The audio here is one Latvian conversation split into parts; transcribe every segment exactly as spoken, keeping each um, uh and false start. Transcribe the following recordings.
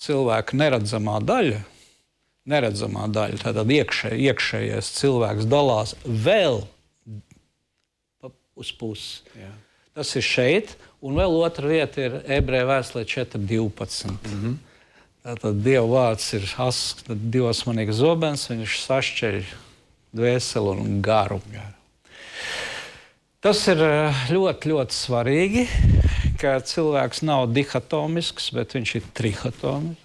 cilvēka neredzamā daļa, neredzamā daļa, tātad iekšē, iekšējais cilvēks dalās vēl uz pusi. Jā. Tas ir šeit, un vēl otra vieta ir Ebreju vēstulē četri divpadsmit. Mm-hmm. Tātad Dieva vārds ir asks, divasmanīgs zobens, viņš sašķeļ dvēseli un garu. Tas ir ļoti, ļoti svarīgi, ka cilvēks nav dihatomisks, bet viņš ir trihatomisks.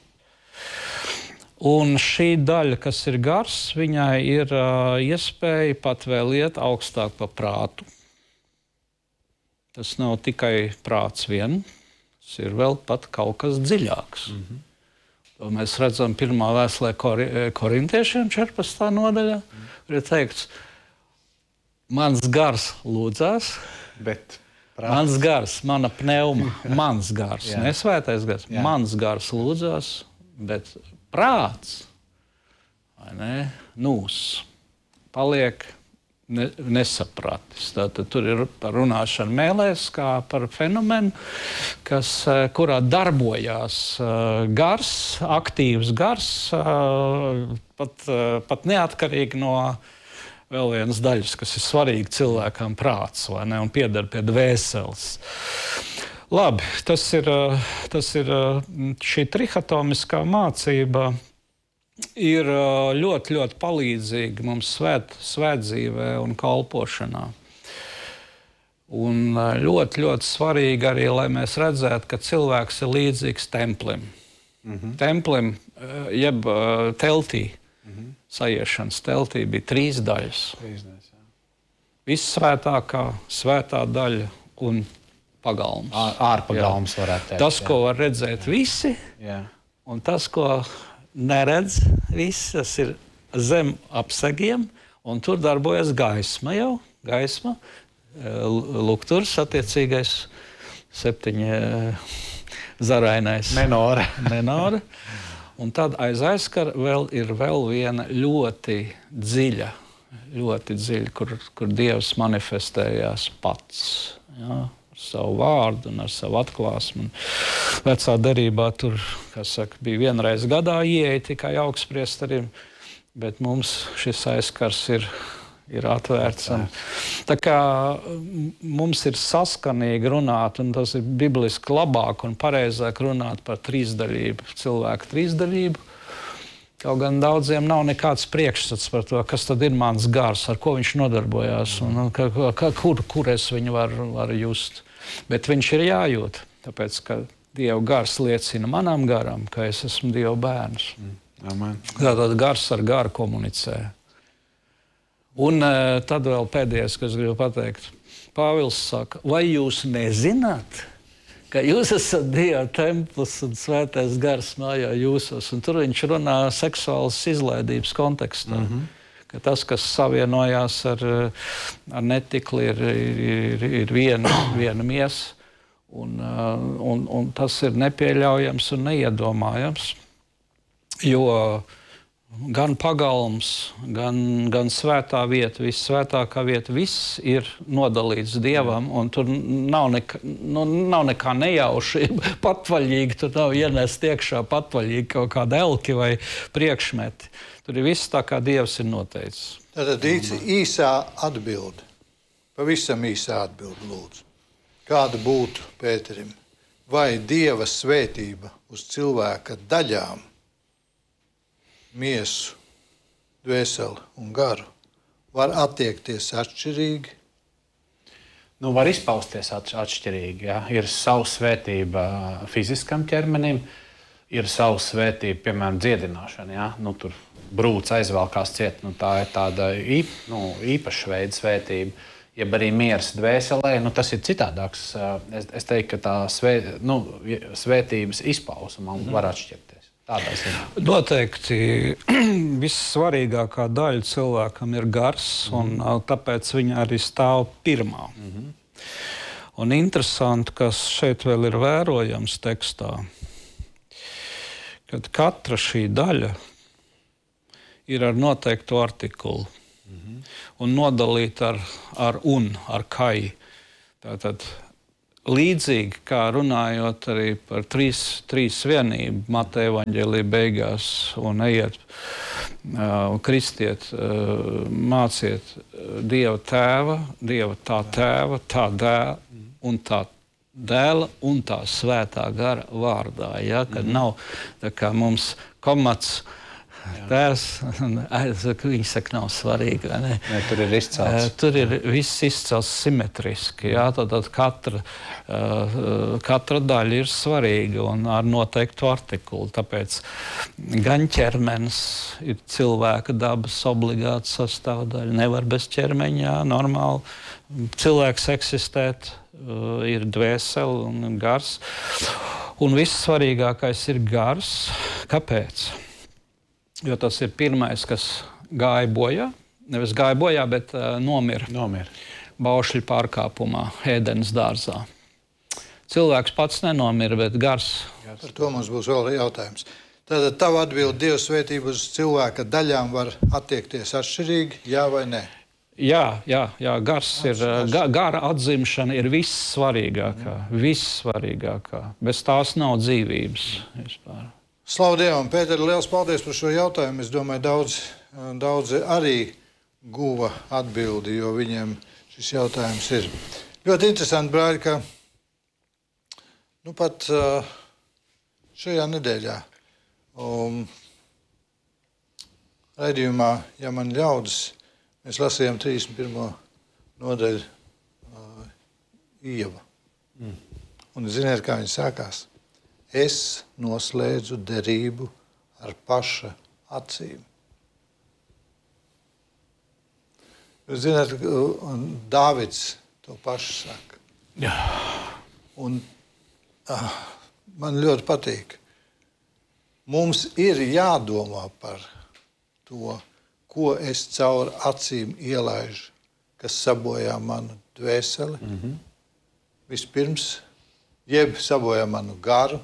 Un šī daļa, kas ir gars, viņai ir uh, iespēja pat vēl iet augstāk pa prātu. Tas nav tikai prāts vien, tas ir vēl pat kaut kas dziļāks. Mm-hmm. To mēs redzam pirmā vēstulē kori, korintiešiem četrpadsmitā nodaļā, mm. kur ir teikts, mans gars lūdzās, bet prāts. Mans gars, mana pneuma, mans gars, nesvētais gars, Jā. Mans gars lūdzās, bet prāts, vai ne, nūs, paliek ne, nesapratis. Tātad tur ir par runāšanu mēlēs, kā par fenomenu, kas, kurā darbojās gars, aktīvs gars, pat, pat neatkarīgi no vēl vienas daļas, kas ir svarīga cilvēkam prāts, vai ne, un pieder pie dvēseles. Labi, tas ir, tas ir šī trihatomiskā mācība ir ļoti, ļoti palīdzīga mums svēt, svētdzīvē un kalpošanā. Un ļoti, ļoti svarīgi arī, lai mēs redzētu, ka cilvēks ir līdzīgs templim. Mm-hmm. Templim, jeb teltī, mm-hmm. sajiešanas teltī bija trīs daļas. Trīs daļas, jā. Vissvētākā, svētā daļa un pagalms. Ārpagalms varētu teikt. Tas, ko var redzēt jā. Visi, jā. Un tas, ko neredz viss, tas ir zem apsegiem, un tur darbojas gaisma jau, gaisma, lukturs, attiecīgais septiņi zarainais. Menora. Menora. Un tad aiz aizkara vēl ir vēl viena ļoti dziļa, ļoti dziļa, kur, kur Dievs manifestējās pats, jā. Ar savu vārdu un ar savu atklāsmu. Vecā derībā tur, kā saka, bija vienreiz gadā ieeja tikai augstpriesterim, bet mums šis aizkars ir, ir atvērts. Un, tā kā mums ir saskanīgi runāt, un tas ir bibliski labāk un pareizāk runāt par trīsdaļību, cilvēku trīsdaļību. Kaut gan daudziem nav nekāds priekšstats par to, kas tad ir mans gars, ar ko viņš nodarbojās, un ka, ka, kur, kur es viņu varu, varu just. Bet viņš ir jājūt, tāpēc, ka Dieva gars liecina manam garam, ka es esmu Dieva bērns. Amen. Tātad gars ar garu komunicē. Un tad vēl pēdējais, kas gribu pateikt. Pāvils saka, vai jūs nezināt, ka jūs esat Dieva templis un svētais gars mājā jūsos? Un tur viņš runā seksuālas izlaidības kontekstā. Mm-hmm. Ka tas, kas savienojās ar, ar netikli, ir, ir, ir viena, viena miesa. Un, un, un tas ir nepieļaujams un neiedomājams. Jo gan pagalms, gan, gan svētā vieta, viss svētākā vieta, viss ir nodalīts Dievam, un tur nav, nekā, nu, nav nekā nejaušība, patvaļīgi, tur nav ienest iekšā patvaļīgi kaut kāda elki vai priekšmeti. Tur ir viss tā, kā Dievs ir noteicis. Tātad īsā atbilde, pavisam īsā atbilde, lūdzu. Kāda būtu, Pēterim, vai Dieva svētība uz cilvēka daļām, miesu, dvēseli un garu, var attiekties atšķirīgi? Nu, var izpausties atšķirīgi. Ja? Ir savu svētība fiziskam ķermenim, ir savu svētību, piemēram, dziedināšana. Ja? Nu, tur brūce aizvelkās ciet, nu, tā ir tāda īp, nu, īpaša veida svētība. Jeb arī miers dvēselē, nu, tas ir citādāks. Es, es teiktu, ka tā svē, nu, svētības izpausme mm. var atšķirties. Tādā ziņā. Noteikti vissvarīgākā daļa cilvēkam ir gars, mm. un tāpēc viņa arī stāv pirmā. Mm-hmm. Un interesanti, kas šeit vēl ir vērojams tekstā, kad katra šī daļa ir ar noteiktu artikulu. Mm-hmm. Un nodalīt ar, ar un, ar kai. Tātad līdzīgi kā runājot arī par trīs, trīs vienību, Mateja evaņģēlija beigās, un ejiet, uh, kristiet, uh, māciet Dieva tēva, Dieva tā tēva, tā dēla un tā dēla un tā svētā gara vārdā. Ja? Kad mm. nav tā kā mums komats, tēvs, viņi saka, nav svarīgi. Ne? Ne, tur ir izcelts. Tur ir viss izcelts simetriski. Jā, tad, tad katra, katra daļa ir svarīga un ar noteiktu artikulu. Tāpēc gan ķermenis ir cilvēka dabas obligāta sastāvdaļa. Nevar bez ķermeņa, jā, normāli. Cilvēks eksistēt, ir dvēsele un gars. Un viss svarīgākais ir gars. Kāpēc? Jo tas ir pirmais, kas gāja bojā. Nevis gāja bojā, bet uh, nomira. Nomira. Baušļu pārkāpumā, Ēdenes dārzā. Cilvēks pats nenomira, bet gars. Par to mums būs vēl jautājums. Tātad tava atbilde Dieva svētība uz cilvēka daļām var attiekties atšķirīgi, jā vai nē? Jā, jā, jā, gars ir, ga, gara atzimšana ir vissvarīgākā. Vissvarīgākā. Bez tās nav dzīvības vispār. Slavu Dievam, Pēter, liels paldies par šo jautājumu. Es domāju, daudz, daudzi arī guva atbildi, jo viņiem šis jautājums ir. Ļoti interesanti, brāļi, ka nu pat šajā nedēļā um, raidījumā, ja man ļaudis, mēs lasījām trīsdesmit pirmo nodaļu uh, Ieva. Mm. Un ziniet, kā viņi sākās? Es noslēdzu derību ar paša acīm. Jūs zināt, Dāvids to pašu saka. Jā. Un ah, man ļoti patīk. Mums ir jādomā par to, ko es caur acīm ielaižu, kas sabojā manu dvēseli. Mm-hmm. Vispirms, jeb sabojā manu garu,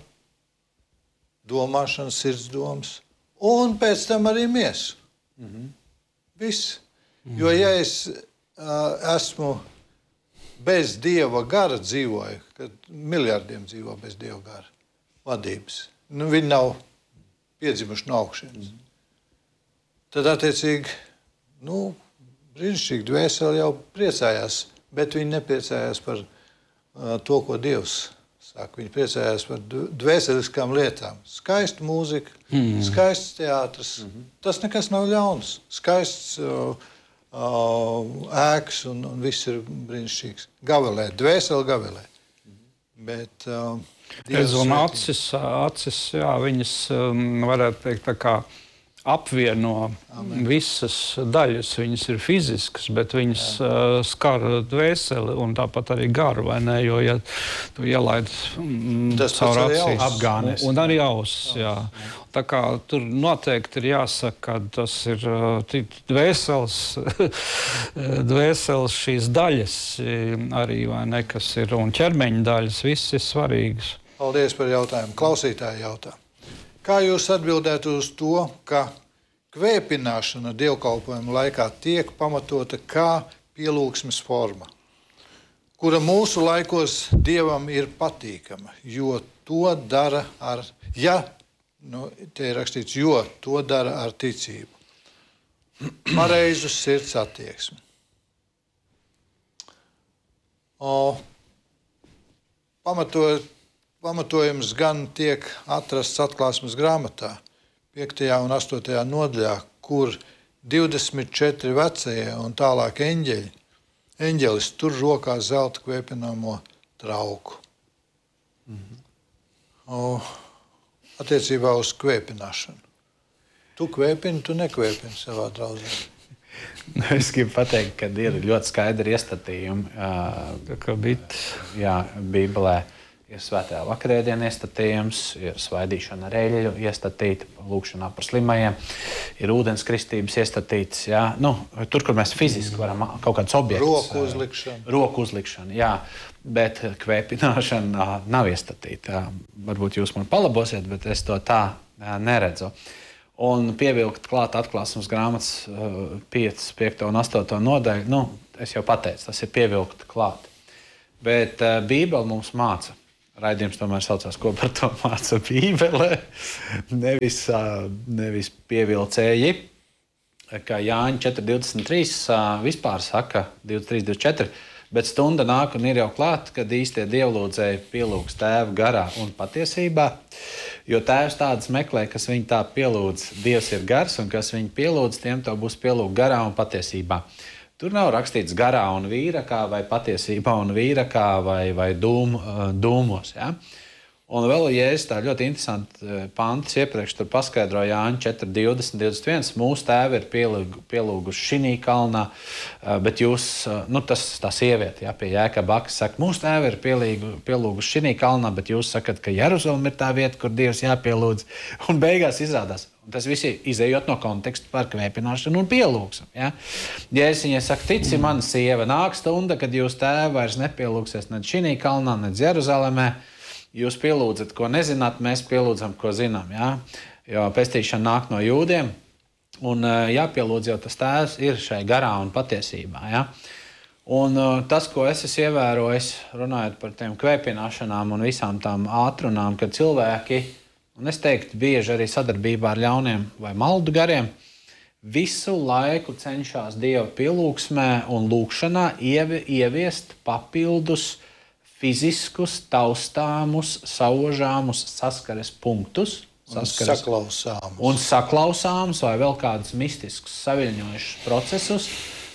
domāšana, sirdsdomas, un pēc tam arī miesu. Mm-hmm. Viss. Mm-hmm. Jo ja es uh, esmu bez Dieva gara dzīvoju, kad miljardiem dzīvo bez Dieva gara vadības, nu, viņi nav piedzimuši no augšienes. Mm-hmm. Tad attiecīgi, nu, brīnišķīgi dvēseli jau priecājās, bet viņi nepriecājās par uh, to, ko Dievs saka. Viņi priecājās par dvēseliskām lietām. Skaista mūzika, mm. skaists teātris. Mm-hmm. Tas nekas nav ļauns. Skaists uh, uh, ēkas un, un viss ir brīnišķīgs. Gavelē, dvēseli gavelē. Mm-hmm. Bet uh, es un acis, acis, jā, viņas um, varētu teikt tā kā apvieno Amen. Visas daļas. Viņas ir fiziskas, bet viņas uh, skar dvēseli un tāpat arī garu, vai ne? Jo, ja tu ielaid mm, caur acīs, apgānes. Un, un arī ausis, jā. Tā kā tur noteikti ir jāsaka, ka tas ir uh, dvēseles, dvēseles šīs daļas arī, vai ne, kas ir, un ķermeņa daļas, viss ir svarīgas. Paldies par jautājumu. Klausītāji jautā. Kā jūs atbildētu uz to, ka kvēpināšana dievkalpojuma laikā tiek pamatota kā pielūgsmes forma, kura mūsu laikos Dievam ir patīkama, jo to dara ar, ja, nu, te ir rakstīts, jo to dara ar ticību, pareizu sirds attieksmi. O, pamatojot Pamatojums gan tiek atrasts atklāsmes grāmatā, piektajā un astotajā nodaļā, kur divdesmit četri vecie un tālāk eņģeļi, eņģelis tur rokā zelta kvēpināmo trauku. Mm-hmm. O, attiecībā uz kvēpināšanu. Tu kvēpini, tu nekvēpini savā draudzē. Es gribu pateikt, ka ir ļoti skaidri iestatījumi. Tā kā bit. Jā, Bībelē. Ir svētā vakarēdiena iestatījums, ir svaidīšana ar eļļu iestatīta, lūkšanā par slimajiem, ir ūdens kristības iestatīts. Jā. Nu, tur, kur mēs fiziski varam kaut kādus objektus. Roku uzlikšana. Roku uzlikšana, jā. Bet kvēpināšana nav iestatīta. Varbūt jūs man palabosiet, bet es to tā neredzu. Un pievilkt klāt atklāsmes grāmatas piecas, piekto un astoto nodaļu, nu, es jau pateicu, tas ir pievilkt klāt. Bet uh, Bībele mums māca. Raidījums tomēr saucās, ko par to māca Bībele. Nevis, uh, nevis pievilcēji, kā Jāņa četri divdesmit trīs uh, vispār saka, divdesmit trīs divdesmit četri, bet stunda nāk un ir jau klāt, kad īstie dievlūdzēji pielūgs Tēvu garā un patiesībā, jo Tēvs tādas meklē, kas viņu tā pielūdz. Dievs ir gars, un kas viņu pielūdz, tiem to būs pielūgt garā un patiesībā. Tur nav rakstīts garā un vīrakā, vai patiesībā un vīrakā, vai, vai dūm, dūmos. Ja? Un vēl Jēzus tā ļoti interesanti pantis iepriekš tur paskaidroja Jāņa četri divdesmit divdesmit viens. Mūsu tēvi ir pielūguši šinī kalnā, bet jūs, nu tas tā sieviete, ja, pie Jēkaba akas saka, mūsu tēvi ir pielūguši šinī kalnā, bet jūs sakat, ka Jeruzalem ir tā vieta, kur Dievs jāpielūdz. Un beigās izrādās. Un tas viss izējot no konteksta par kvēpināšanu un pielūgsmu. Ja? Jēzus viņai saka, tici man, sieva, nāk stunda, kad jūs tēvi vairs nepielūgsies ne šinī kalnā, ne Jeruzalemē. Jūs pielūdzat, ko nezināt, mēs pielūdzam, ko zinām. Ja? Jo pestīšana nāk no jūdiem, un jāpielūdz jau tas tēvs ir šai garā un patiesībā. Ja? Un tas, ko es esmu ievērojis, runājot par tiem kvēpināšanām un visām tām ātrunām, kad cilvēki, un es teiktu, bieži arī sadarbībā ar ļauniem vai maldu gariem, visu laiku cenšas Dieva pielūgsmē un lūgšanā ieviest papildus fiziskus, taustāmus, saužāmus saskares punktus. Saskares, saklausāmus. Un saklausāmus vai vēl kādus mistiskus saviļņojušus procesus,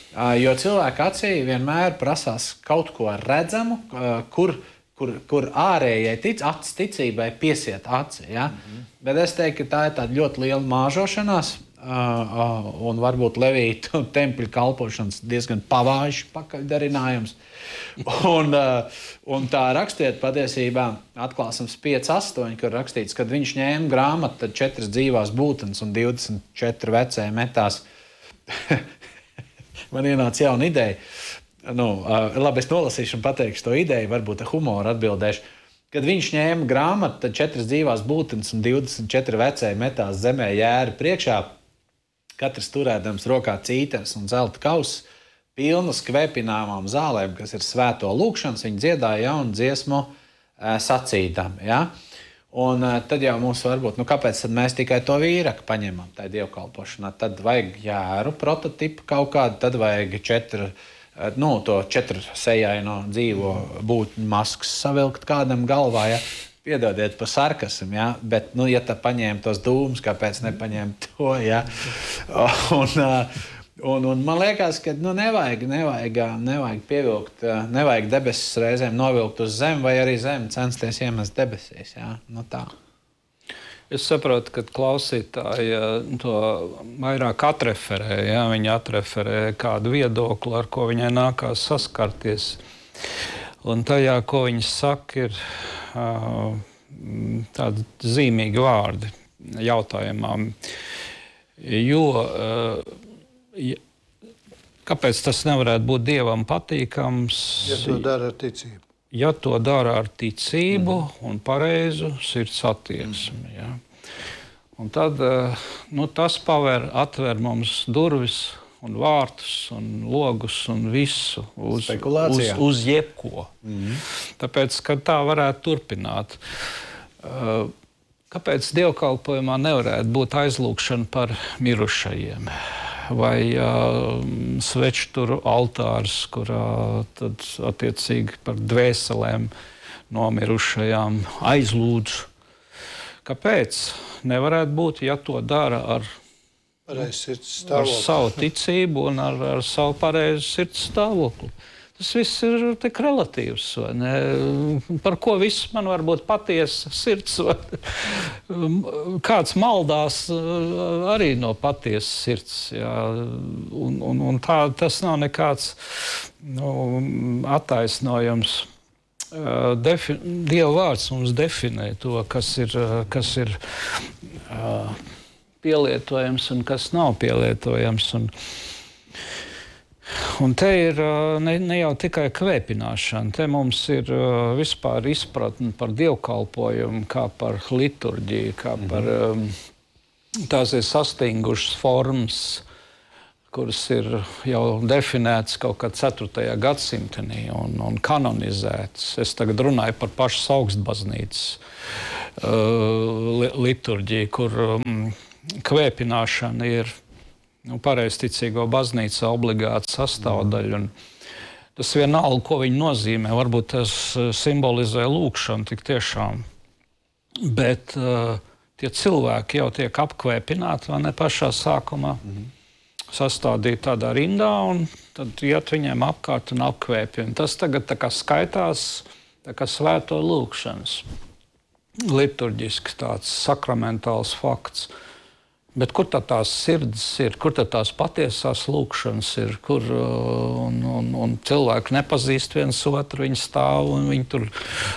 jo cilvēka acī vienmēr prasās kaut ko redzamu, kur Kur, kur ārējai tic, acis ticībai piesiet aci. Ja? Mm-hmm. Bet es teiktu, ka tā ir tāda ļoti liela māžošanās, uh, uh, un varbūt Levītu tempļa kalpošanas diezgan pavājuši pakaļdarinājums. un, uh, un tā rakstiet patiesībā atklāsums pieci astoņi, kur rakstīts, kad viņš ņēma grāmatu, tad četras dzīvās būtnes un divdesmit četri vecēji metās. Man ienāca jauna ideja. Nu, labi, es nolasīšu un pateikšu to ideju, varbūt ar humoru atbildēšu. Kad viņš ņēma grāmatu, tad četras dzīvās būtnes un divdesmit četri vecēji metās zemē jēri priekšā, katrs turēdams rokā cīteres un zelta kausus, pilnas kvēpināmām zālēm, kas ir svēto lūgšanas, viņi dziedāja jaunu dziesmu sacīdam. Ja? Un tad jau mums varbūt, nu kāpēc tad mēs tikai to vīraku paņemam tai dievkalpošanā? Tad vajag jēru prototipu kaut kādu, tad vajag četru, nu, to četru sejaino dzīvo būtņu maskas savilkt kādam galvā, ja? Piedodiet par sarkasmu, ja? Bet, nu, ja tā paņēma tos dūmus, kāpēc nepaņēma to, ja? Un, un, un man liekas, ka, nu, nevajag, nevajag, nevajag pievilkt, nevajag debesis reizēm novilkt uz zemi, vai arī zemi censties iemest debesīs, ja? Nu, tā. Es saprotu, ka klausītāji to vairāk atreferē. Ja? Viņi atreferē kādu viedokli, ar ko viņai nākās saskarties. Un tajā, ko viņi saka, ir uh, tādi zīmīgi vārdi jautājumam. Jo, uh, kāpēc tas nevarētu būt Dievam patīkams? Ja to dara ar ticību. Ja to dara ar ticību un pareizu sirds attieksmi. Ja. Un tad nu, tas paver, atver mums durvis un vārtus un logus un visu uz, uz, uz jebko. Mm-hmm. Tāpēc, ka tā varētu turpināt. Kāpēc dievkalpojumā nevarētu būt aizlūgšana par mirušajiem? Vai uh, sveču tur altārs, kurā tad attiecīgi par dvēselēm nomirušajām aizlūdz. Kāpēc? Nevarētu būt, ja to dara ar, ar savu ticību un ar, ar savu pareizu sirds stāvokli. Tas viss ir tik relatīvs. Par ko viss man var būt patiesa sirds? Kāds maldās arī no patiesas sirds. Jā. Un, un, un tā, tas nav nekāds nu, attaisnojums. Defi, Dieva vārds mums definē to, kas ir, kas ir pielietojams un kas nav pielietojams. Un, Un te ir ne, ne jau tikai kvēpināšana, te mums ir uh, vispār izpratne par dievkalpojumu, kā par liturģiju, kā par um, tās ir sastingušas formas, kuras ir jau definētas kaut kā ceturtajā gadsimtenī un, un kanonizētas. Es tagad runāju par pašas augstbaznīcas uh, liturģiju, kur um, kvēpināšana ir nu, pareizticīgo baznīcā obligāta sastāvdaļa. Un tas vienalga, ko viņi nozīmē. Varbūt tas simbolizē lūkšanu tik tiešām. Bet uh, tie cilvēki jau tiek apkvēpināti, vai ne, pašā sākumā. Mm-hmm. Sastādīti tādā rindā, un tad iet viņiem apkārt un apkvēpj. Un tas tagad tā kā skaitās tā kā svēto lūkšanas. Liturģisks tāds sakramentāls fakts. Bet kur tad tās sirds ir, kur tad tās patiesās lūkšanas ir, kur un, un, un cilvēki nepazīst viens otru, viņi stāv un viņi tur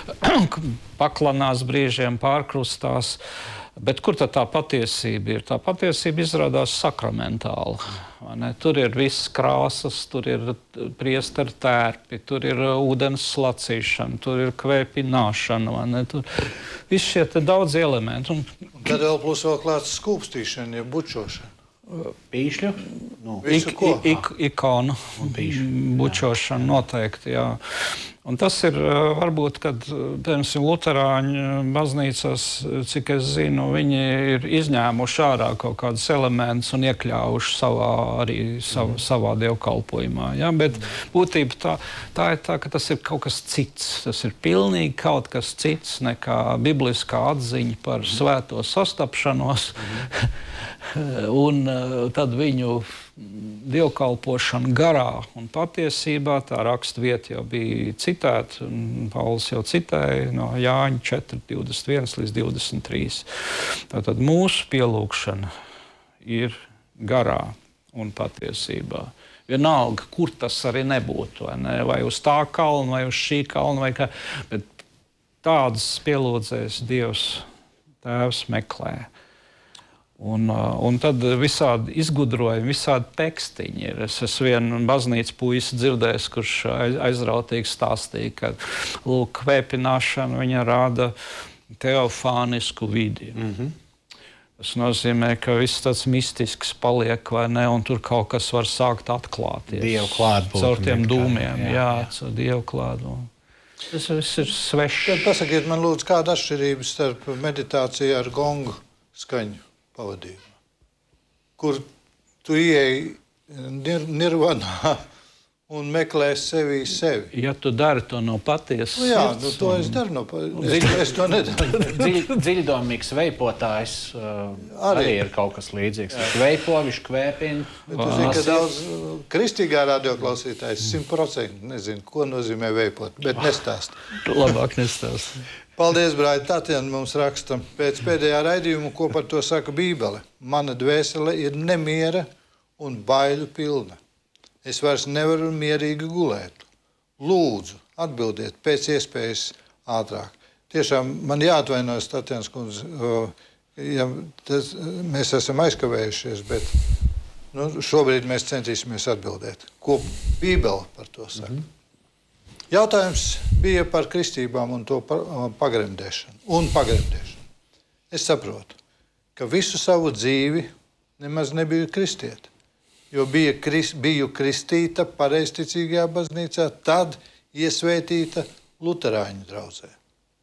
paklanās brīžiem, pārkrustās. Bet kur tad tā patiesība ir? Tā patiesība izrādās sakramentāla. Tur ir viss krāsas, tur ir priestera tērpi, tur ir ūdens slacīšana, tur ir kvēpināšana. Tur viss šie daudz elementi. Un, tad vēl plus vēl klāts skūpstīšana, ja bučošana. Pīšļu? Nu, visu ko? Ik, ik, ikonu bučošana noteikti, jā. Un tas ir varbūt, kad, piemēram, luterāņu baznīcās, cik es zinu, viņi ir izņēmuši ārā kaut kādus elementus un iekļāvuši savā, arī sav, savā dievkalpojumā. Ja? Bet būtība tā, tā ir tā, ka tas ir kaut kas cits. Tas ir pilnīgi kaut kas cits nekā bibliskā atziņa par svēto sastapšanos. Un tad viņu dievkalpošana garā un patiesībā, tā rakstvieta jau bija citēta, un Pauls jau citēja no Jāņa četri, divdesmit viens līdz divdesmit trīs. Tātad mūsu pielūgšana ir garā un patiesībā. Vienalga, kur tas arī nebūtu, vai, ne? Vai uz tā kalna, vai uz šī kalna, vai kā, bet tādas pielūdzēs Dievs Tēvs meklē. Un, un tad visādi izgudrojumi, visādi tekstiņi ir. Es esmu vienu baznīcas puisi dzirdējis, kurš aizrautīgi stāstīja, ka lūk, kvēpināšana viņa rāda teofānisku vidi. Mm-hmm. Tas nozīmē, ka viss tāds mistisks paliek, vai ne, un tur kaut kas var sākt atklāties. Dievu klātbūtni. Caur tiem dūmiem, jā, jā, jā. Caur Dievu klātbūtni. Tas viss ir svešs. Tad pasakiet man lūdzu, kāda atšķirība starp meditāciju ar gongu skaņu pavadījumu, kur tu ieeji nir nirvanā un meklē sevī sevi. Ja tu dari to no patiesas nu, jā, sirds, nu, to es daru no patiesas. Es, es to nedaru. Dziļ, dziļdomīgs veipotājs uh, arī. arī ir kaut kas līdzīgs. Viņš veipo, viņš kvēpina. Bet tu zini, ka daudz kristīgā radioklausītājs simt procenti nezinu, ko nozīmē veipot, bet nestāst. Labāk nestāst. Paldies, brāļi. Tatjana mums raksta pēc pēdējā raidījuma, ko par to saka Bībele. Mana dvēsele ir nemiera un baiļu pilna. Es vairs nevaru mierīgi gulēt. Lūdzu, atbildiet pēc iespējas ātrāk. Tiešām man jāatvainojas, Tatjanas kundze, ja tas, mēs esam aizkavējušies, bet nu, šobrīd mēs centīsimies atbildēt. Ko Bībele par to saka? Mm-hmm. Jautājums bija par kristībām un to pagremdēšanu. Un pagremdēšanu. Es saprotu, ka visu savu dzīvi nemaz nebiju kristieta, jo bija, biju kristīta pareizticīgajā baznīcā, tad iesvētīta luterāņu draudzē.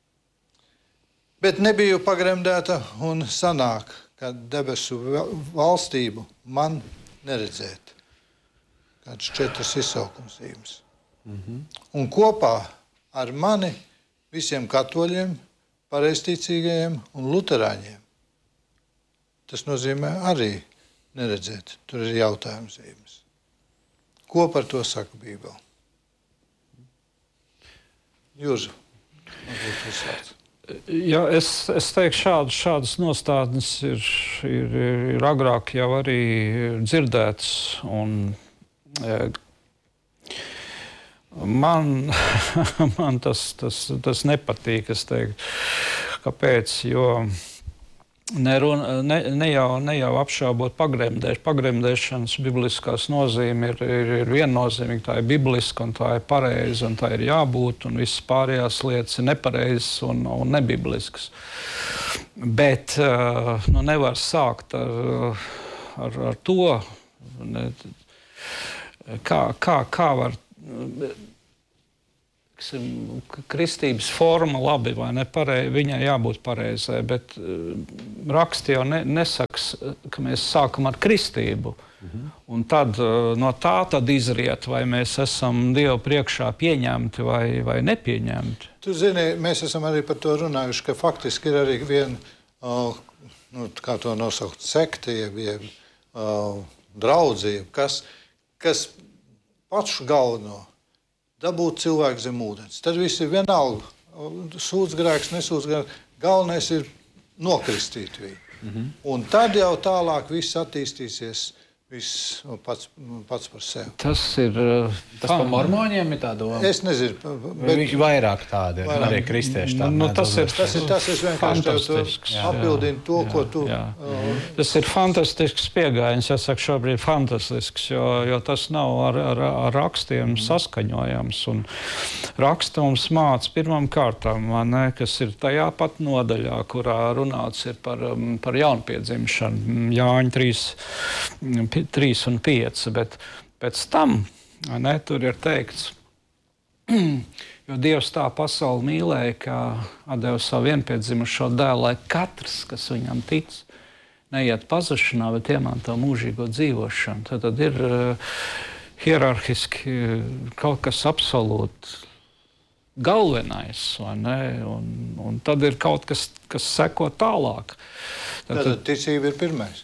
Bet nebiju pagremdēta un sanāk, ka debesu valstību man neredzēt. Kāds četras izsaukums. Mm-hmm. Un kopā ar mani visiem katoļiem, pareizticīgajiem un luterāņiem. Tas nozīmē arī neredzēt. Tur ir jautājums zīmes. Ko par to saka Bībele? Jūzu, varbūt uzsāc. Jā, es, es teiktu, šādas, šādas nostādnes ir, ir, ir agrāk jau arī dzirdētas. Un, e, Man, man tas, tas, tas nepatīk, es teiktu. Kāpēc? Jo ne, ne, ne, jau, ne jau apšaubot pagremdēšanu. Pagremdēšanas bibliskās nozīme ir, ir, ir viennozīmīga. Tā ir bibliska un tā ir pareiza un tā ir jābūt. Un visas pārējās lietas ir nepareizas un, un nebibliskas. Bet nu, nevar sākt ar, ar, ar to. Ne, kā, kā, kā var kristības forma labi vai nepareizi, viņai jābūt pareizai, bet raksti jau ne, nesaks, ka mēs sākam ar kristību. Mhm. Un tad no tā tad izriet, vai mēs esam Dievu priekšā pieņemti vai, vai nepieņemti. Tu zini, mēs esam arī par to runājuši, ka faktiski ir arī viena, uh, nu, kā to nosaukt, sekta, jeb, jeb uh, draudzība, kas, kas pašu galveno dabūt cilvēku zem ūdens. Tad viss ir vienalga. Sūdz grēks, nesūdz grēks. Galvenais ir nokristīt viņu. Mm-hmm. Un tad jau tālāk viss attīstīsies. Viss pats, pats par sevi. Tas ir... Tas par mormoņiem ir tā doma? Es nezinu. Bet... Viņi vairāk tādi ir, arī kristieši tādi. Nu, tas, ir, tas ir tas, es vienkārši tev apbildinu to, jā, ko tu... Jā. Uh, tas ir fantastisks pieejams, jāsaka šobrīd fantastisks, jo, jo tas nav ar, ar, ar rakstiem mm. saskaņojams. Un raksta mums māca pirmām kārtām, ne, kas ir tajā pat nodaļā, kurā runāts ir par, par jaunpiedzimšanu. Jāņa trīs... trīs un pieci, bet pēc tam, ne, tur ir teikts, jo Dievs tā pasauli mīlēja, ka atdeva savu vienpiedzimušo dēlu, lai katrs, kas viņam tic, neiet pazušanā, bet iemanto mūžīgo dzīvošanu. Tad, tad ir uh, hierarhiski kaut kas absolūti galvenais, vai ne? Un, un tad ir kaut kas, kas seko tālāk. Tad, tad ticība ir pirmais.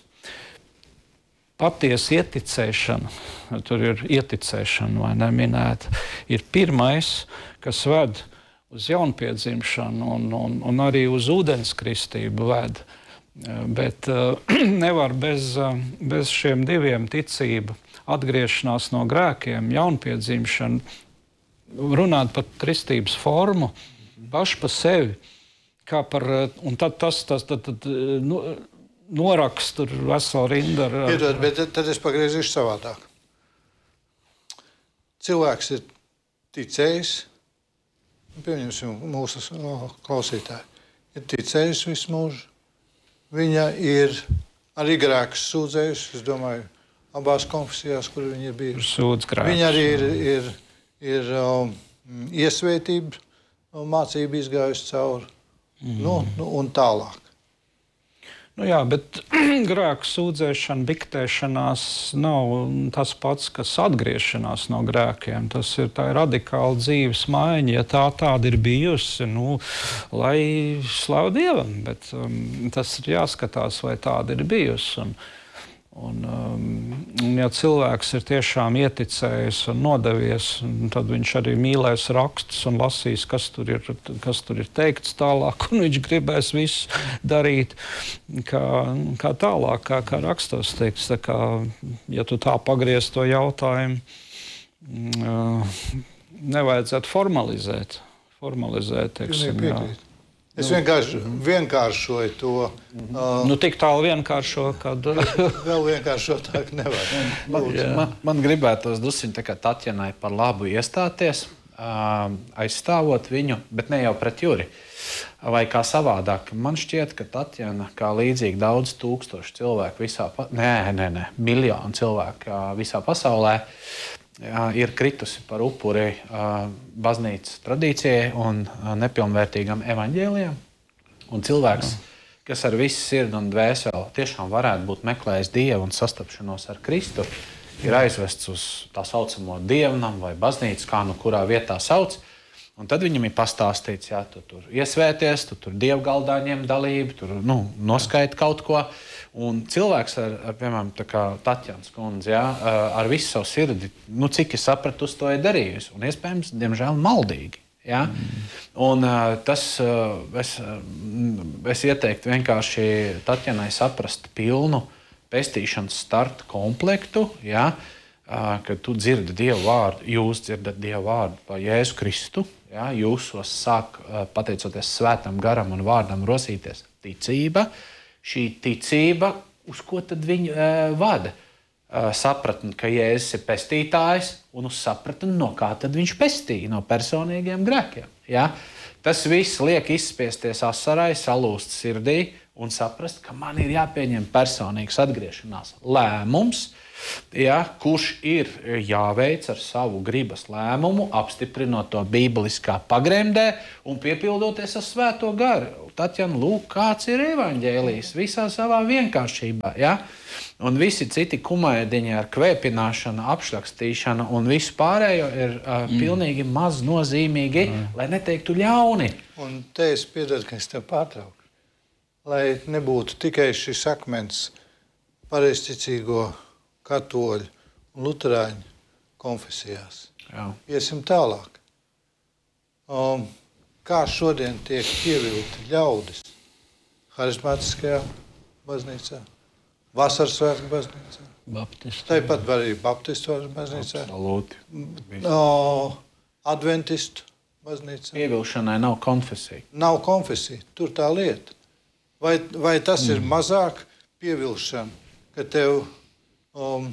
Patiesa ieticēšana, tur ir ieticēšana, vai neminēta, ir pirmais, kas ved uz jaunpiedzimšanu un, un, un arī uz ūdenskristību ved. Bet uh, nevar bez, uh, bez šiem diviem ticība, atgriešanās no grēkiem, jaunpiedzimšana, runāt par kristības formu paši pa sevi. Kā par, un tad tas, tas tad, tad, nu, norakstu tur veselu rindu ar... Piedod, bet tad es pagriezīšu savādāk. Cilvēks ir ticējis, pieņemsim mūsu klausītāji, ir ticējis visu mūžu. Viņa ir arī grēkus sūdzējusi, es domāju, abās konfesijās, kur viņa ir bijusi. Sūdz grēkus. Viņa arī ir, ir, ir um, iesvētība, mācība izgājusi cauri, mm. nu, nu, un tālāk. Nu jā, bet grēku sūdzēšana, biktēšanās nav tas pats, kas atgriešanās no grēkiem. Tas ir tā ir radikāla dzīves maiņa. Ja tā tāda ir bijusi, nu, lai slavu Dievam, bet um, tas ir jāskatās, vai tāda ir bijusi. Un, un, um, un ja cilvēks ir tiešām ieticējis un nodevies, tad viņš arī mīlēs rakstus un lasīs, kas tur ir, kas tur ir teikts tālāk, un viņš gribēs visu darīt kā, kā tālāk, kā, kā rakstos teikts. Tā kā, ja tu tā pagriez to jautājumu, uh, nevajadzētu formalizēt. Formalizēt, teiksim, jā. Es vienkārši vienkāršoju to. Uh, nu, tik tālu vienkāršo, kad... vēl vienkāršotāk nevar. Man, man, man gribētos dusiņ tā kā Tatjanai par labu iestāties, uh, aizstāvot viņu, bet ne jau pret Juri. Vai kā savādāk. Man šķiet, ka Tatjana, kā līdzīgi daudz tūkstoši cilvēku visā... Pa... Nē, nē, nē, miljonu cilvēku visā pasaulē, Jā, ir kritusi par upuri uh, baznīcas tradīcijai un uh, nepilnvērtīgam evaņģēlijam. Un cilvēks, Jā. kas ar visu sirdi un dvēseli tiešām varētu būt meklējis Dievu un sastapšanos ar Kristu, ir aizvests uz tā saucamo dievnam vai baznīcu, kā nu kurā vietā sauc. Un tad viņam ir pastāstīts, jā, tu tur iesvēties, tu tur dievgaldā ņem dalību, tur nu, noskaiti kaut ko. Un cilvēks ar, ar piemēram, tā kā Tatjanas kundze, jā, ar visu savu sirdi, nu, cik es sapratu, uz to ir darījusi. Un iespējams, diemžēl, maldīgi. Jā. Mm. Un tas, es, es ieteiktu vienkārši Tatjanai saprast pilnu pestīšanas starta komplektu, jā, kad tu dzirdi Dievu vārdu, jūs dzirdat Dievu vārdu pa Jēzu Kristu, jā, jūsos sāk, pateicoties svētam garam un vārdam, rosīties ticība. Šī ticība, uz ko tad viņu e, vada? E, sapratni, ka Jēzus ir pestītājs, un uz sapratni, no kā tad viņš pestīja, no personīgiem grēkiem. Ja? Tas viss liek izspiesties asarai, salūst sirdī, un saprast, ka man ir jāpieņem personīgs atgriešanās lēmums, ja, kurš ir jāveic ar savu gribas lēmumu, apstiprinot to bībeliskā pagremdē un piepildoties ar Svēto garu. Tatjana, lūk, kāds ir evaņģēlijs visā savā vienkāršībā. Ja? Un visi citi kumēdiņi ar kvēpināšanu, apšlakstīšanu un visu pārējo ir uh, mm. pilnīgi maz nozīmīgi, mm. lai neteiktu ļauni. Un te es piedaru, ka es tev pārtrauku. Lai nebūtu tikai šis akmens pareizticīgo katoļu un luterāņu konfesijās. Jā. Iesim tālāk. Um, kā šodien tiek pievilti ļaudis harizmātiskajā baznīcā, vasaras svētku baznīcā, Baptistu. Tāpat arī baptistu baznīcā, Absolūti. uh, adventistu baznīcā. Pievilšanai nav konfesija. Nav konfesija, tur tā lieta. Vai, vai tas mm. ir mazāk pievilšana, ka tev Um,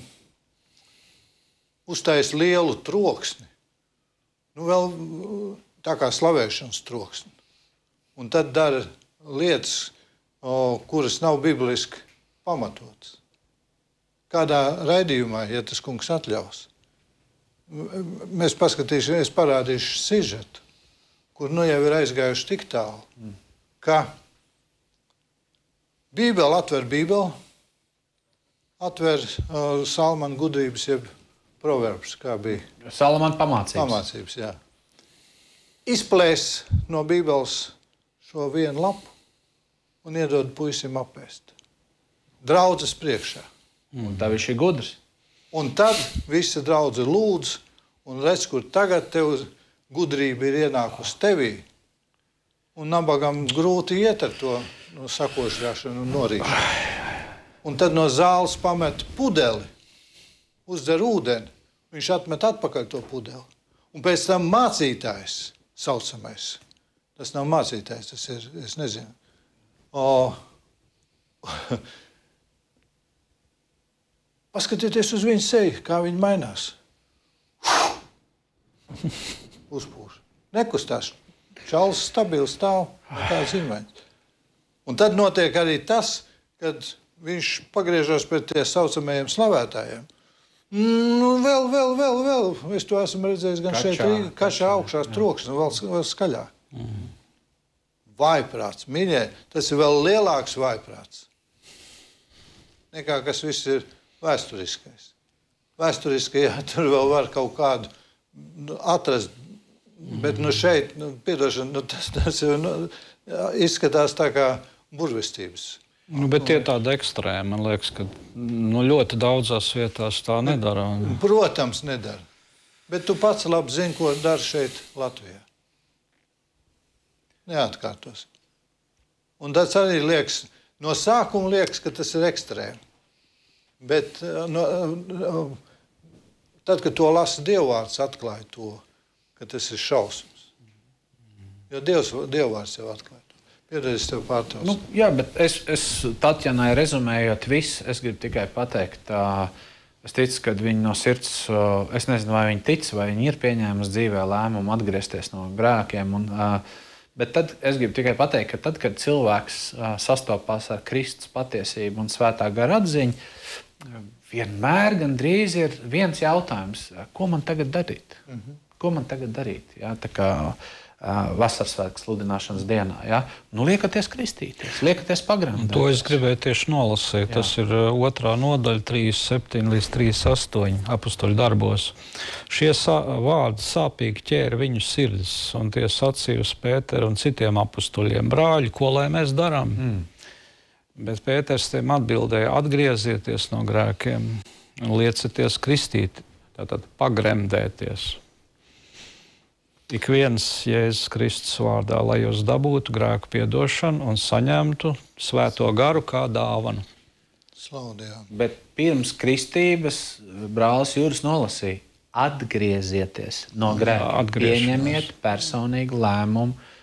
uztais lielu troksni, nu vēl tā kā slavēšanas troksni. Un tad dara lietas, o, kuras nav bibliski pamatotas. Kādā raidījumā, ja tas kungs atļaus, mēs paskatīsim, es parādīšu sižetu, kur nu jau ir aizgājuši tik tālu, mm. ka Bībeli atver Bībeli, atver uh, Salmana gudrības, jeb proverbs, kā bija. Salmana pamācības. Pamācības, jā. Izplēs no Bībeles šo vienu lapu un iedod puisim apēst. Draudzes priekšā. Un tā viņš ir gudrs. Un tad visa draudze lūdz, un redz, kur tagad tev gudrība ir ienākusi tevī. Un nabagam grūti iet ar to no sakošļāšanu un norīšanu. Un tad no zāles pamet pudeli, uzdzer ūdeni, viņš atmet atpakaļ to pudeli. Un pēc tam mācītājs saucamais, tas nav mācītājs, tas ir, es nezinu, o, paskatieties uz viņu seju, kā viņi mainās. Uzpūš. Nekustās. Čalis stabili stāv, tā zīmēņas. Un tad notiek arī tas, kad viņš pagriežas pret tie saucamajiem slavētājiem. Nu, vēl, vēl, vēl, vēl. Es to esmu redzējis gan kačā, šeit, Rīga, kačā augšās troksni, vēl, vēl skaļāk. Mm. Vājprāts, mīļie, tas ir vēl lielāks vājprāts. Nekā kas viss ir vēsturiskais. Vēsturiskajā tur vēl var kaut kādu nu, atrast, bet nu šeit, nu, piedošana, nu, tas, tas jau, nu, izskatās tā kā burvestības. Nu, bet tie tādi ekstrēmi, man liekas, ka nu, ļoti daudzās vietās tā nedara. Protams, nedara. Bet tu pats labi zini, ko dara šeit Latvijā. Neatkārtos. Un tas arī liekas, no sākuma liekas, ka tas ir ekstrēmi. Bet no, tad, kad to lasa Dievvārds, atklāja to, ka tas ir šausmas. Jo Dievs, Dievvārds jau atklāja. Piedodies tev pārtrauc. Nu, jā, bet es, es Tatjanai rezumējot visu, es gribu tikai pateikt, tā, es ticu, ka viņi no sirds, es nezinu, vai viņi tic, vai viņi ir pieņēmusi dzīvē lēmumu atgriezties no grēkiem. Un, bet tad es gribu tikai pateikt, ka tad, kad cilvēks sastopās ar Kristus patiesību un svētā gara atziņu, vienmēr gandrīz ir viens jautājums, ko man tagad darīt? Mm-hmm. Ko man tagad darīt? Jā, tā kā vasaras svētku sludināšanas dienā. Ja? Nu, liekaties kristīties, liekaties pagrāmdēties. To es gribēju tieši nolasīt. Jā. Tas ir otrā nodaļa, trīsdesmit septiņi līdz trīsdesmit astoņi apustuļu darbos. Šie sā, vārdi sāpīgi ķēra viņu sirdis, un tie sacīja uz Pēteru un citiem apustuļiem: brāļi, ko lai mēs darām? Mm. Bet Pēters tiem atbildēja: atgriezieties no grēkiem un liecieties kristīt, tātad pagremdēties. Ik viens Jēzus Kristus vārdā, lai jūs dabūtu grēku piedošanu un saņemtu svēto garu kā dāvanu. Slaudījām. Bet pirms kristības brālis Juris nolasīja: atgriezieties no grēka. Pieņemiet personīgu lēmumu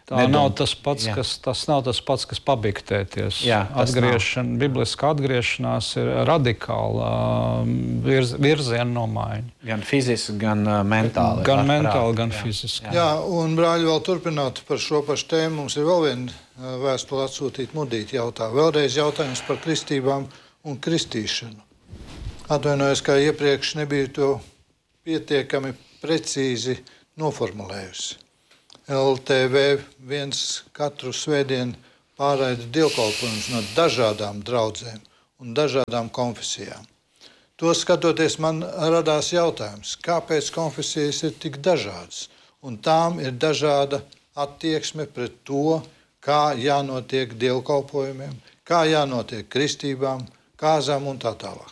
Tā Nedom... nav tas pats, kas, tas nav tas pats, kas pabiktēties. Jā, Atgriešana, bibliska atgriešanās ir radikāla virz, virziena nomaiņa. Gan fiziski, gan uh, mentāli. Gan mentāli, prāt, gan jā. fiziski. Jā. jā, un brāļi vēl turpināt par šo pašu tēmu. Mums ir vēl viena vēstule atsūtīt mudīt jautā. Vēlreiz jautājums par kristībām un kristīšanu. Atvainojos, kā iepriekš nebija to pietiekami precīzi noformulējusi. L T V viens katru svētdienu pārraida dievkalpojumus no dažādām draudzēm un dažādām konfesijām. To skatoties, man radās jautājums, kāpēc konfesijas ir tik dažādas, un tām ir dažāda attieksme pret to, kā jānotiek dievkalpojumiem, kā jānotiek kristībām, kāzām un tā tālāk.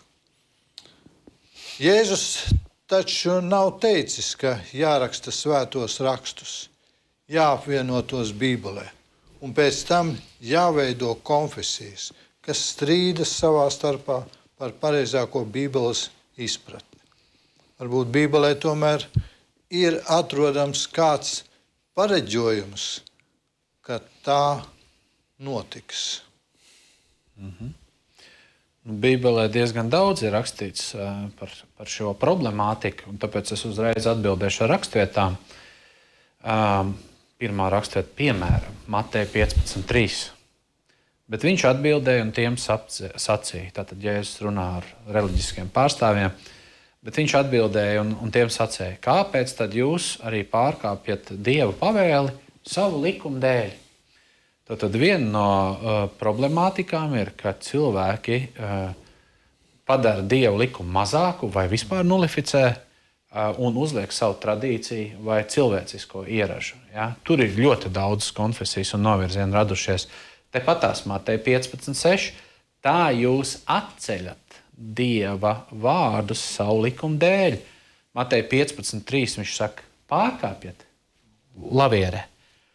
Jēzus taču nav teicis, ka jāraksta svētos rakstus, jāapvienotos Bībelē, un pēc tam jāveido konfesijas, kas strīdas savā starpā par pareizāko Bībeles izpratni. Varbūt Bībelē tomēr ir atrodams kāds pareģojums, ka tā notiks. Mhm. Bībelē diezgan daudz ir rakstīts uh, par, par šo problemātiku, un tāpēc es uzreiz atbildēšu ar rakstvietām. Um, Pirmā rakstvieta, piemēram, Mateja piecpadsmit trīs. Bet viņš atbildēja un tiem sacīja. Tātad, ja es runāju ar reliģiskiem pārstāvjiem, bet viņš atbildēja un, un tiem sacīja, kāpēc tad jūs arī pārkāpjat Dieva pavēli savu likumu dēļ? Tātad viena no uh, problemātikām ir, ka cilvēki uh, padara Dieva likumu mazāku vai vispār nulificē uh, un uzliek savu tradīciju vai cilvēcisko ieražu. Ja? Tur ir ļoti daudz konfesijas un novirzienu radušies. Tepat tās Mateja piecpadsmit seši. Tā jūs atceļat Dieva vārdus savu likumu dēļ. Mateja piecpadsmit trīs viņš saka, pārkāpjat lavierē.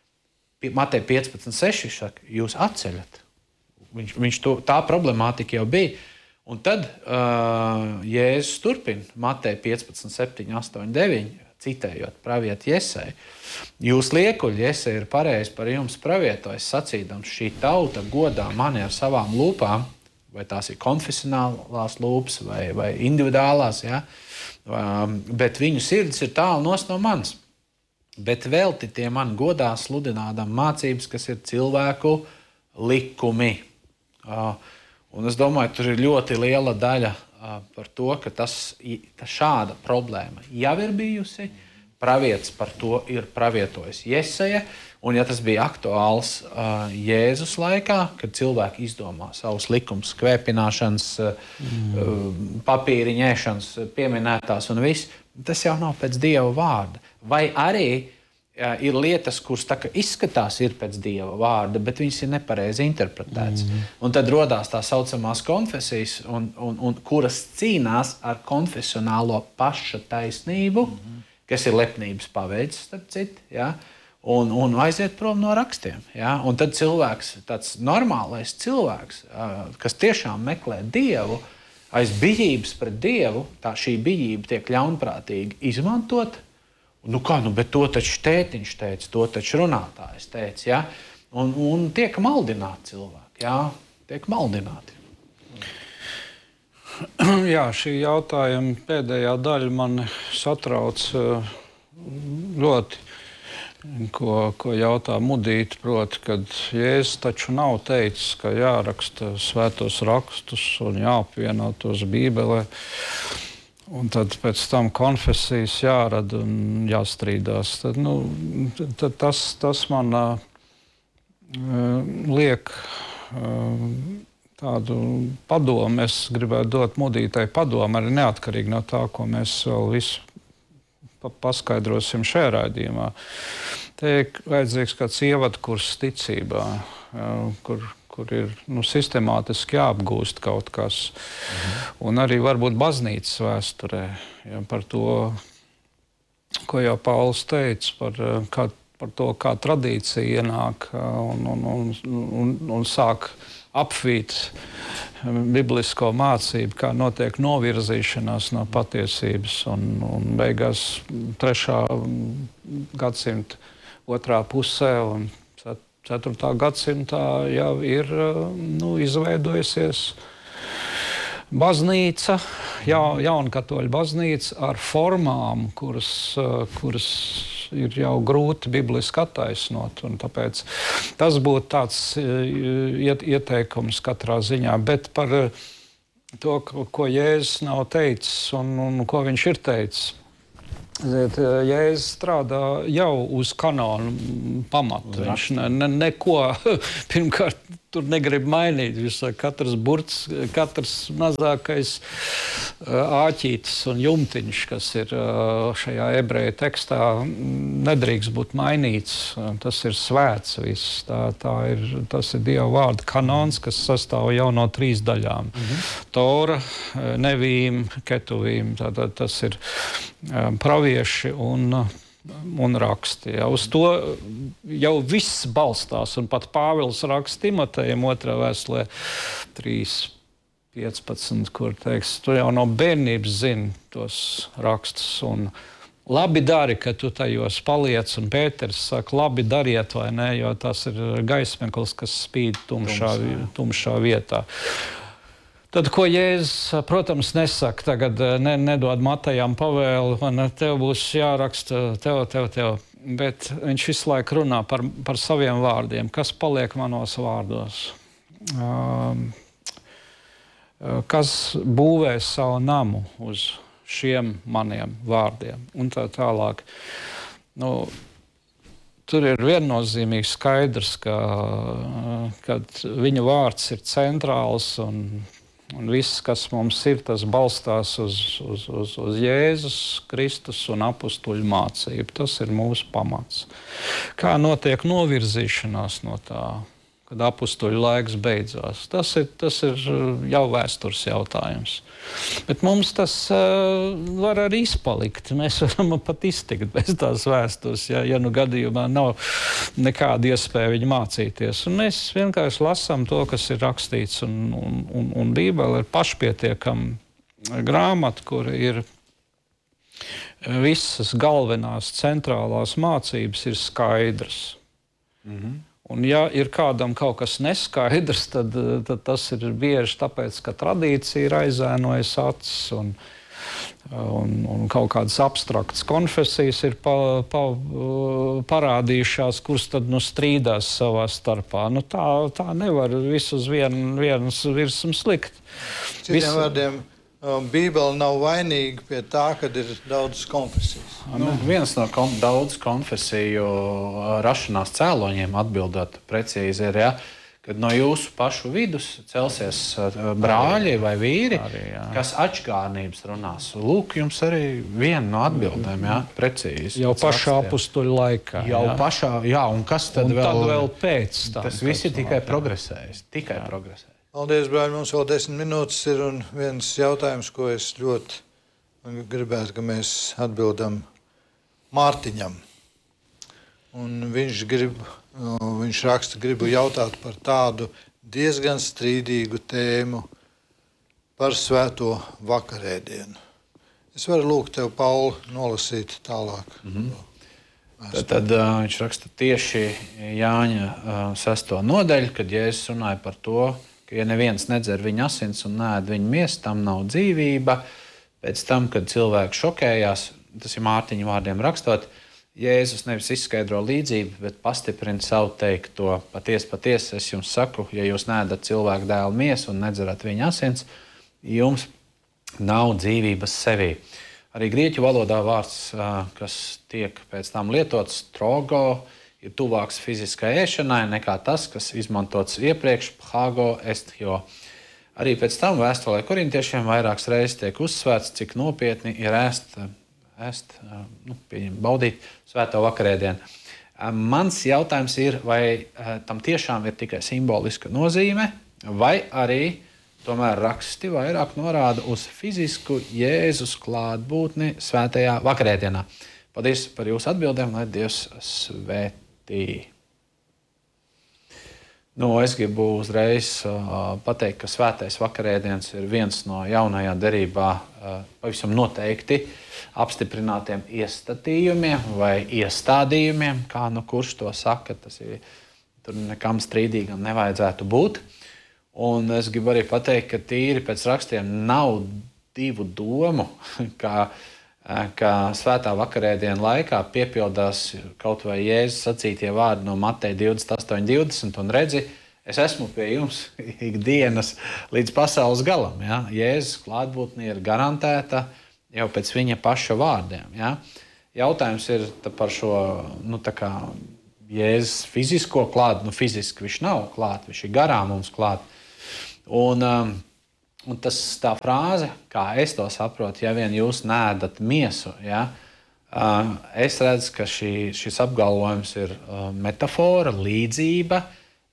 Mateja piecpadsmit seši viņš saka, jūs atceļat. Viņš, viņš to, tā problemātika jau bija. Un tad uh, Jēzus turpina Mateja piecpadsmit septiņi, astoņi, deviņi, citējot pravieti Jesaju. Jūs liekuļi, Jesaja ir pareizi par jums pravietojis, sacīdams, šī tauta godā mani ar savām lūpām, vai tās ir konfesionālās lūpas vai, vai individuālās, ja? um, bet viņu sirds ir tālu nost no manis. Bet velti tie man godā sludinādam mācības, kas ir cilvēku likumi. Uh, un es domāju, tur ir ļoti liela daļa uh, par to, ka tas, ta šāda problēma jau ir bijusi. Pravietis par to ir pravietojis Jesaja. Un ja tas bija aktuāls uh, Jēzus laikā, kad cilvēki izdomā savus likumus, kvēpināšanas, mm. uh, papīriņēšanas, pieminētās un viss, tas jau nav pēc Dieva vārda. Vai arī uh, ir lietas, kuras tā kā izskatās ir pēc Dieva vārda, bet viņas ir nepareizi interpretētas. Mm. Un tad rodās tā saucamās konfesijas, un, un, un, kuras cīnās ar konfesionālo paša taisnību, mm. kas ir lepnības paveids, starp citu, ja? un, un aiziet prom no rakstiem. Ja? Un tad cilvēks, tāds normālais cilvēks, uh, kas tiešām meklē Dievu, aiz bijības pret Dievu, tā šī bijība tiek ļaunprātīgi izmantot. Nu kā, nu, bet to taču tētiņš teica, to taču runātājs teica, ja? un, un tiek maldināti cilvēki, ja? tiek maldināti. Jā, šī jautājuma pēdējā daļa man satrauc ļoti, ko, ko jautā Mudīte, proti, kad Jēzus taču nav teicis, ka jāraksta svētos rakstus un jāapvienotos Bībelē. Un tad pēc tam konfesijas jārada un jāstrīdās. Tad, nu, tad tas, tas man uh, liek uh, tādu padomu. Es gribētu dot Mudītei padomu, arī neatkarīgi no tā, ko mēs vēl visu pa paskaidrosim šajā raidījumā. Te ir vajadzīgs kāds ievadkurs ticībā, uh, kur kur ir nu, sistemātiski jāapgūst kaut kas. Mhm. Un arī varbūt baznīcas vēsturē, ja, par to, ko jau Pauls teica, par, kā, par to, kā tradīcija ienāk un, un, un, un, un sāk apvīt biblisko mācību, kā notiek novirzīšanās no patiesības. Un, un beigās trešā gadsimta otrā pusē un ceturtā gadsimtā jau ir nu, izveidojusies baznīca, ja, jaunkatoļu baznīca ar formām, kuras, kuras ir jau grūti bibliski attaisnot. Tāpēc tas būtu tāds iet, ieteikums katrā ziņā. Bet par to, ko Jēzus nav teicis un, un ko viņš ir teicis. Jēzus strādā jau uz kanāla pamata. Viņš ne, ne, neko pirmkārt tur negrib mainīt. Visā, katrs burts, katrs mazākais āķītis un jumtiņš, kas ir šajā ebreju tekstā, nedrīkst būt mainīts. Tas ir svēts viss. Tā, tā ir, tas ir Dieva vārda kanons, kas sastāv jau no trīs daļām. Mhm. Tora, Nevīm, Ketuvīm. Tātad tas ir pravieši un, un raksti. Ja. Uz to jau viss balstās, un pat Pāvils raksta Timotejam otrā vēstulē trīs piecpadsmit, kur teiks, tu jau no bērnības zini tos rakstus, un labi dari, ka tu tajos paliec, un Pēters saka, labi dariet, vai ne, jo tas ir gaismeklis, kas spīd tumšā, tumšā vietā. Tad, ko Jēzus, protams, nesaka, tagad ne, nedod Matejam pavēli, man tev būs jāraksta, tev, tev, tev. Bet viņš visu laiku runā par, par saviem vārdiem. Kas paliek manos vārdos? Um, kas būvē savu namu uz šiem maniem vārdiem? Un tā tālāk. Nu, tur ir viennozīmīgi skaidrs, ka, kad viņa vārds ir centrāls un Un viss, kas mums ir, tas balstās uz, uz, uz, uz Jēzus Kristus un apustuļu mācību. Tas ir mūsu pamats. Kā notiek novirzīšanās no tā, kad apustuļu laiks beidzās? Tas ir, tas ir jau vēstures jautājums. Bet mums tas uh, var arī izpalikt. Mēs varam pat iztikt bez tās vēstures, ja, ja nu gadījumā nav nekāda iespēja viņu mācīties. Un mēs vienkārši lasām to, kas ir rakstīts, un, un, un, un Bībele ir pašpietiekama grāmata, kur ir visas galvenās centrālās mācības ir skaidras. Mhm. Un ja ir kādam kaut kas neskaidrs, tad, tad tas ir bieži tāpēc, ka tradīcija ir aizēnojas acis un, un, un kaut kādas abstraktas konfesijas ir pa, pa, parādījušās, kuras tad nu strīdās savā starpā. Nu, tā, tā nevar visu uz vien, vienas virsmas likt. Citiem Visu... vārdiem, Bībele nav vainīga pie tā, kad ir daudz konfesijas. Nu, viens no kon daudz konfesiju rašanās cēloņiem, atbildot precīzi, ir, ja, kad no jūsu pašu vidus celsies brāļi vai vīri, arī, kas atšķirības runās. Lūk, jums arī viena no atbildēm, ja, precīzi. Jau pašā apustuļu laikā. Jau ja. pašā, jā, un kas tad, un vēl, tad vēl pēc tam? Tas viss ir tikai progresējis, tikai jā. progresējis. Paldies, brāļi, mums vēl desmit minūtes ir, un viens jautājums, ko es ļoti gribētu, ka mēs atbildam Mārtiņam. Un viņš, grib, viņš raksta, gribu jautāt par tādu diezgan strīdīgu tēmu par svēto vakarēdienu. Es varu lūgt tev, Pauli, nolasīt tālāk. Mm-hmm. Tad, tad uh, viņš raksta tieši Jāņa uh, sesto nodaļu, kad Jēzus runāja par to, ka ja neviens nedzer viņa asins un neēd viņa miesu, tam nav dzīvība. Pēc tam, kad cilvēki šokējās, tas ir Mārtiņa vārdiem rakstot, Jēzus nevis izskaidro līdzību, bet pastiprina savu teikto. Patiesi, patiesi, es jums saku, ja jūs neēdat cilvēku dēla miesu un nedzerat viņa asins, jums nav dzīvības sevī. Arī grieķu valodā vārds, kas tiek pēc tam lietots, trogo, ir tuvāks fiziskai ēšanai nekā tas, kas izmantots iepriekš, phago, estjo. Arī pēc tam vēstulē korintiešiem vairākas reizes tiek uzsvērts, cik nopietni ir ēst, ēst nu, pieņem, baudīt svēto vakarēdienu. Mans jautājums ir, vai tam tiešām ir tikai simboliska nozīme, vai arī tomēr raksti vairāk norāda uz fizisku Jēzus klātbūtni svētajā vakarēdienā. Paldies par jūsu atbildēm, lai Dievs svētī. Nu, es gribu uzreiz uh, pateikt, ka svētais vakarēdiens ir viens no jaunajā derībā uh, pavisam noteikti apstiprinātiem iestatījumiem vai iestādījumiem, kā nu kurš to saka. Tas ir tur nekam strīdīgam nevajadzētu būt. Un es gribu arī pateikt, ka tīri pēc rakstiem nav divu domu, kā, kā svētā vakarēdienu laikā piepildās kaut vai Jēzus sacītie vārdi no Mateja divdesmit astoņi divdesmit un redzi, es esmu pie jums ikdienas līdz pasaules galam. Ja? Jēzus klātbūtne ir garantēta jau pēc viņa paša vārdiem. Ja? Jautājums ir par šo nu, tā kā Jēzus fizisko klāt, nu fiziski viņš nav klāt, viņš ir garām mums klāt. Un, um, un tas tā frāze, kā es to saprotu, ja vien jūs neēdat miesu, ja, uh, es redzu, ka šī, šis apgalvojums ir uh, metafora, līdzība,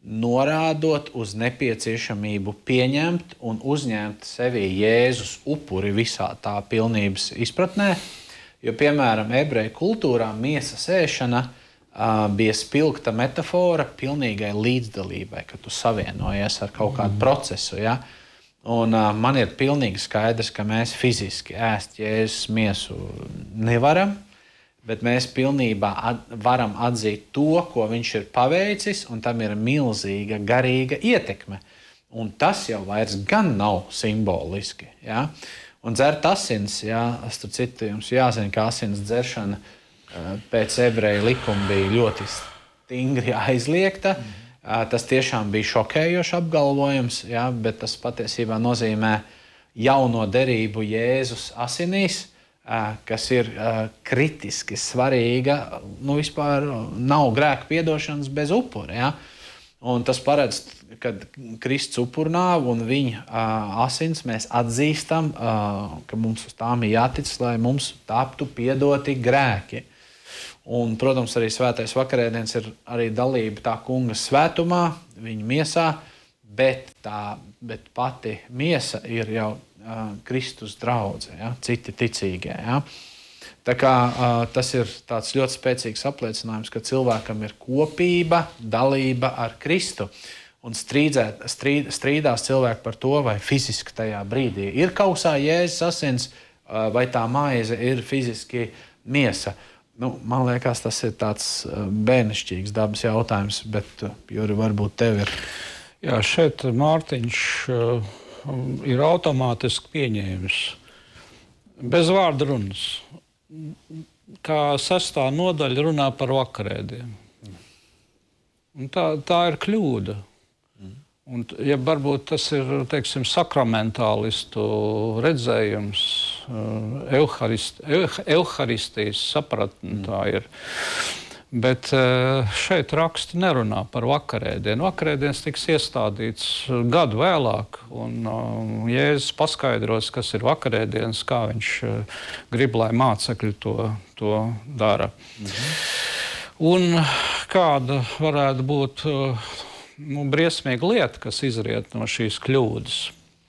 norādot uz nepieciešamību pieņemt un uzņemt sevī Jēzus upuri visā tā pilnības izpratnē. Jo, piemēram, ebreju kultūrā miesas ēšana uh, bija spilgta metafora pilnīgai līdzdalībai, kad tu savienojies ar kaut kādu mm. procesu. Ja? Un, uh, man ir pilnīgi skaidrs, ka mēs fiziski ēst Jēzus miesu nevaram, bet mēs pilnībā at, varam atzīt to, ko viņš ir paveicis, un tam ir milzīga garīga ietekme. Un tas jau vairs gan nav simboliski. Ja? Un dzert asins, jā, starp citu, jums jāzina, ka asins dzeršana pēc ebreju likuma bija ļoti stingri aizliegta. Mm-hmm. Tas tiešām bija šokējošs apgalvojums, jā, bet tas patiesībā nozīmē jauno derību Jēzus asinīs, kas ir kritiski svarīga. Nu, vispār nav grēka piedošanas bez upura. Jā. Un tas paredz, ka Kristus upurnāvu un viņa uh, asins mēs atzīstam, uh, ka mums uz tām ir jātic, lai mums taptu piedoti grēki. Un, protams, arī svētais vakarēdiens ir arī dalība tā kunga svētumā, viņa miesā, bet, tā, bet pati miesa ir jau uh, Kristus draudze, ja? Citi ticīgie. Ja? Tā kā, uh, tas ir tāds ļoti spēcīgs apliecinājums, ka cilvēkam ir kopība, dalība ar Kristu. Un strīdzēt, strīd, strīdās cilvēki par to, vai fiziski tajā brīdī ir kausā Jēzus asins, uh, vai tā maize ir fiziski miesa. Nu, man liekas, tas ir tāds uh, bērnišķīgs dabas jautājums, bet uh, Juri, varbūt tev ir. Jā, šeit Mārtiņš uh, ir automātiski pieņēmis. Bez vārda runas. Kā sestā nodaļa runā par vakarēdienu. Un tā, tā ir kļūda. Un, ja varbūt tas ir, teiksim, sakramentālistu redzējums, euharist, euharistijas sapratne tā ir. Bet šeit raksti nerunā par vakarēdienu. Vakarēdienas tiks iestādīts gadu vēlāk, un Jēzus paskaidros, kas ir vakarēdienas, kā viņš grib, lai mācekļi to, to dara. Mhm. Un kāda varētu būt nu, briesmīga lieta, kas izriet no šīs kļūdas,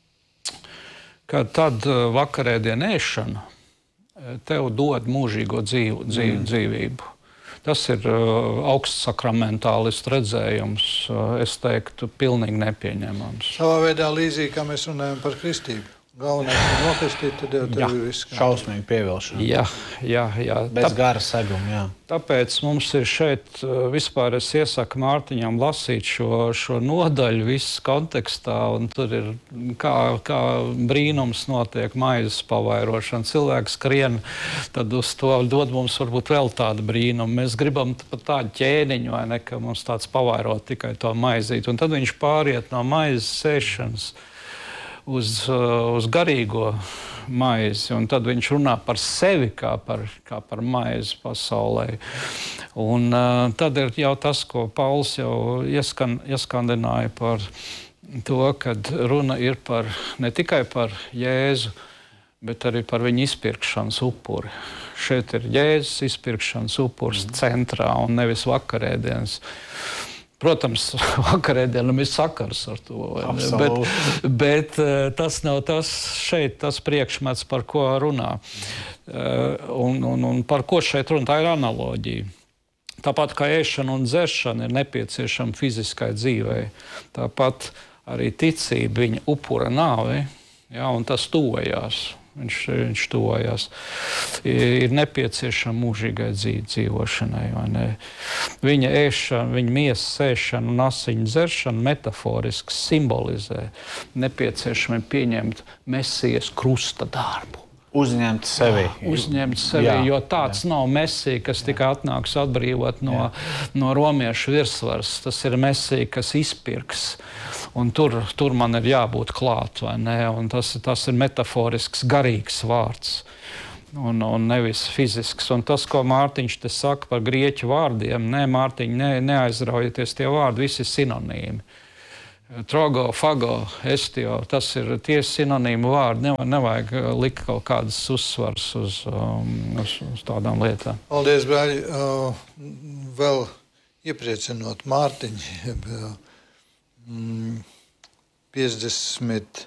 kad tad vakarēdienu ēšana tev dod mūžīgo dzīvu, dzīv, mm. dzīvību. Tas ir uh, augsts sakramentālistu redzējums, uh, es teiktu, pilnīgi nepieņemams. Savā veidā līdzīgi, kā mēs runājam par kristību. Galvenais ir nokristīt, tad jau tev ir viss. Šausmīgi pievilšana. Jā, jā, jā. Bez gara seguma, jā. Tāpēc mums ir šeit, vispār es iesaku Mārtiņam lasīt šo, šo nodaļu viss kontekstā, un tur ir kā, kā brīnums notiek maizes pavairošana. Cilvēks skrien, tad uz to dod mums varbūt vēl tādu brīnumu. Mēs gribam pat tādu ķēniņu, vai ne, ka mums tāds pavairot tikai to maizīt. Un tad viņš pāriet no maizes sēšanas Uz, uz garīgo maizi, un tad viņš runā par sevi kā par, kā par maizi pasaulē. Un uh, tad ir jau tas, ko Pauls jau ieskan, ieskandināja par to, kad runa ir par, ne tikai par Jēzu, bet arī par viņa izpirkšanas upuri. Šeit ir Jēzus izpirkšanas upuris mm. centrā un nevis vakarēdienas. Protams, vakarēdienam ir sakars ar to, bet, bet tas nav tas šeit, tas priekšmets, par ko runā. Un, un, un par ko šeit runā, tā ir analoģija. Tāpat kā ēšana un dzeršana ir nepieciešama fiziskai dzīvei, tāpat arī ticība viņa upura nāvei, ja, un tas tuvojās. Viņš, viņš tuvojās. Ir nepieciešama mūžīgai dzīve, dzīvošanai. Viņa ēšana, viņa miesas ēšana un asiņu dzeršana metaforiski simbolizē nepieciešami pieņemt Mesijas krusta darbu. Uzņemt sevi. Jā, uzņemt sevi, jā, jo tāds jā. Nav Mesija, kas tikai atnāks atbrīvot no, no romiešu virsvaras. Tas ir Mesija, kas izpirks. Un tur, tur man ir jābūt klāt, vai ne? Un tas, tas ir metaforisks, garīgs vārds. Un, un nevis fizisks. Un tas, ko Mārtiņš te saka par grieķu vārdiem, nē, Mārtiņ, ne, neaizraujieties, tie vārdi visi sinonīmi. Trogo, fago, estio, tas ir tie sinonīmu vārdi. Nevajag, nevajag likt kaut kādas uzsvars uz, um, uz, uz tādām lietām. Paldies, brāļi. Uh, vēl iepriecinot Mārtiņu, mm, piecdesmit,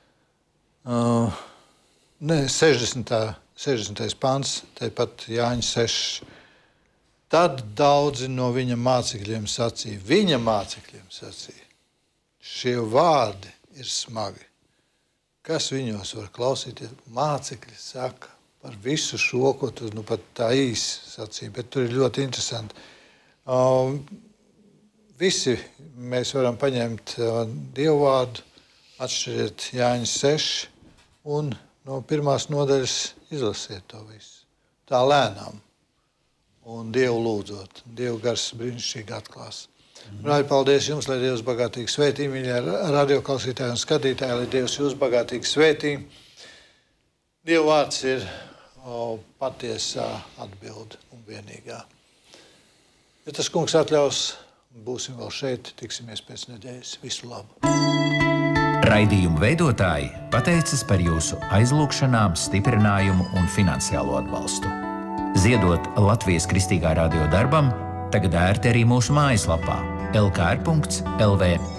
uh, ne, sešdesmitais pants, tāpat Jāņa seši. Tad daudzi no viņa mācekļiem sacīja, viņa mācekļiem sacīja, šie vārdi ir smagi. Kas viņos var klausīties? Mācekļi saka par visu šo, ko tu nu, pat tā īsi sacīja, bet tur ir ļoti interesanti. Uh, visi mēs varam paņemt uh, Dievu vārdu, atšķiriet Jāņa seši un no pirmās nodaļas izlasiet to visu. Tā lēnām un Dievu lūdzot. Dievu gars brīnišķīgi atklās. Brāļi, paldies jums, lai Dievs bagātīgi svētī, mīļie radioklausītāji un skatītāji, lai Dievs jūs bagātīgi svētī. Dieva vārds ir o, patiesā atbilde un vienīgā. Ja tas kungs atļaus, būsim vēl šeit, tiksimies pēc nedēļas. Visu labu! Raidījumu veidotāji pateicas par jūsu aizlūgšanām, stiprinājumu un finansiālo atbalstu. Ziedot Latvijas Kristīgā radio darbam, tagad ērti arī mūsu mājaslapā el ka er punkts el vē.